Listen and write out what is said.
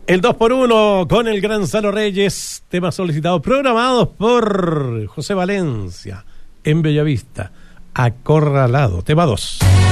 El 2x1 con el Gran Salo Reyes, temas solicitados, programados por José Valencia, en Bellavista, Acorralado, tema 2.